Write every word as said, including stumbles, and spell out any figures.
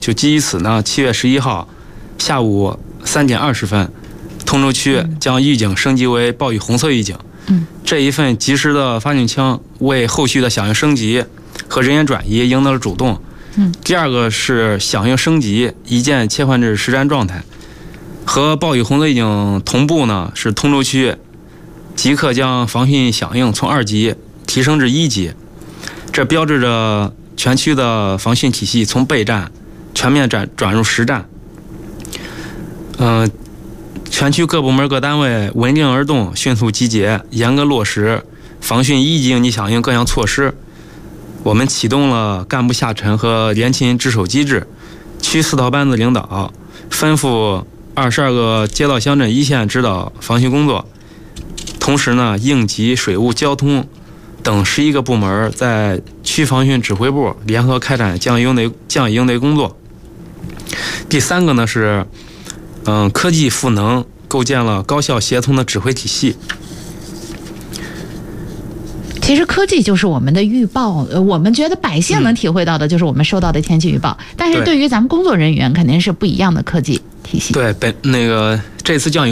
就基于此呢，七月十一号下午三点二十分，通州区将预警升级为暴雨红色预警。 嗯， 这一份及时的发警枪为后续的响应升级和人员转移赢得了主动。 嗯， 第二个是响应升级一键切换至实战状态，和暴雨红色预警同步呢，是通州区即刻将防汛响应从二级提升至一级，这标志着全区的防汛体系从备战全面转转入实战。嗯、呃，全区各部门各单位稳定而动，迅速集结，严格落实防汛一级应急响应各项措施。我们启动了干部下沉和联勤值守机制，区四套班子领导吩咐二十二个街道乡镇一线指导防汛工作。同时呢，应急、水务、交通等十一个部门在区防汛指挥部联合开展降雨应对降雨应对工作。第三个呢是，嗯，科技赋能，构建了高效协同的指挥体系。 其实科技就是我们的预报，呃，我们觉得百姓能体会到的就是我们收到的天气预报，嗯、但是对于咱们工作人员肯定是不一样的科技体系。 对，本那个这次降雨